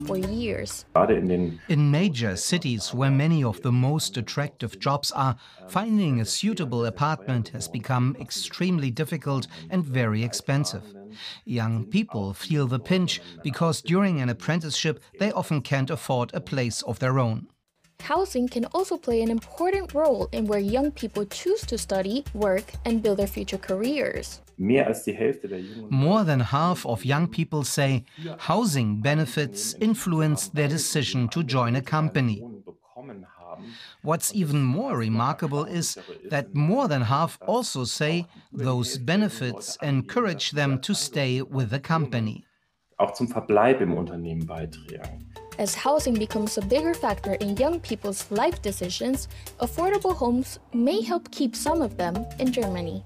for years. In major cities where many of the most attractive jobs are, finding a suitable apartment has become extremely difficult and very expensive. Young people feel the pinch because during an apprenticeship they often can't afford a place of their own. Housing can also play an important role in where young people choose to study, work, and build their future careers. More than half of young people say housing benefits influence their decision to join a company. What's even more remarkable is that more than half also say those benefits encourage them to stay with the company. As housing becomes a bigger factor in young people's life decisions, affordable homes may help keep some of them in Germany.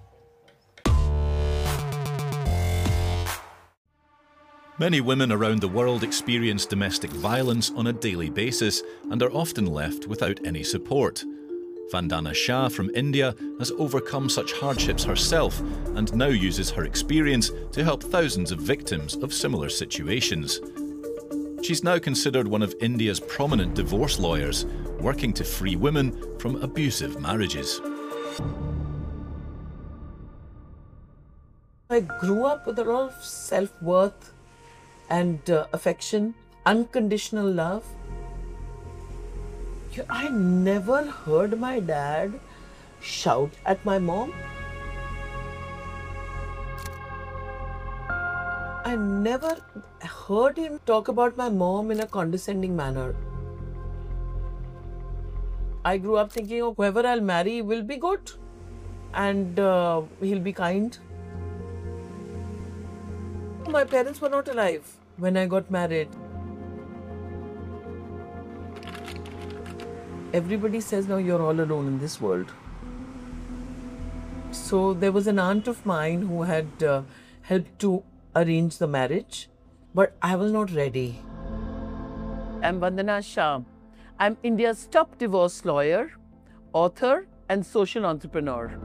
Many women around the world experience domestic violence on a daily basis and are often left without any support. Vandana Shah from India has overcome such hardships herself and now uses her experience to help thousands of victims of similar situations. She's now considered one of India's prominent divorce lawyers, working to free women from abusive marriages. I grew up with a lot of self-worth and affection, unconditional love. I never heard my dad shout at my mom. I never heard him talk about my mom in a condescending manner. I grew up thinking, oh, whoever I'll marry will be good and he'll be kind. My parents were not alive when I got married. Everybody says now you're all alone in this world. So there was an aunt of mine who had helped to arrange the marriage, but I was not ready. I'm Vandana Shah. I'm India's top divorce lawyer, author, and social entrepreneur.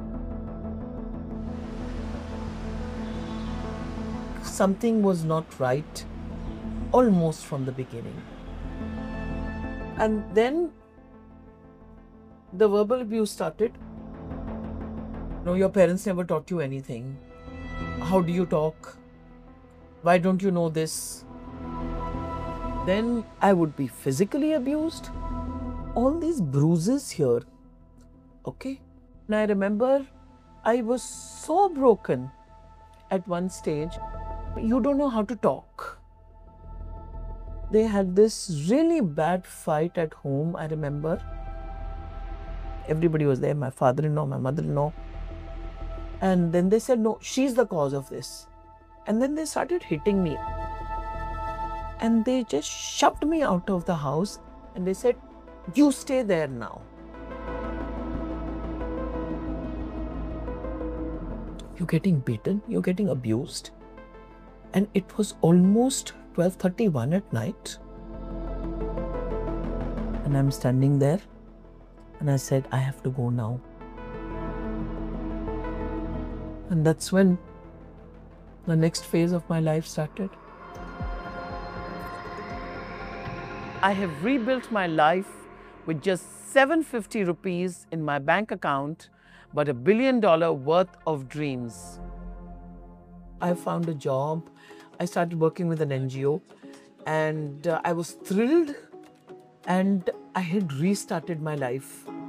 Something was not right almost from the beginning. And then the verbal abuse started. No, your parents never taught you anything. How do you talk? Why don't you know this? Then I would be physically abused. All these bruises here. Okay. And I remember I was so broken at one stage. You don't know how to talk. They had this really bad fight at home, I remember. Everybody was there, my father-in-law, my mother-in-law. And then they said, no, she's the cause of this. And then they started hitting me. And they just shoved me out of the house and they said, you stay there now. You're getting beaten, you're getting abused. And it was almost 12:31 at night. And I'm standing there and I said, I have to go now. And that's when the next phase of my life started. I have rebuilt my life with just 750 rupees in my bank account, but $1 billion worth of dreams. I found a job. I started working with an NGO and I was thrilled and I had restarted my life.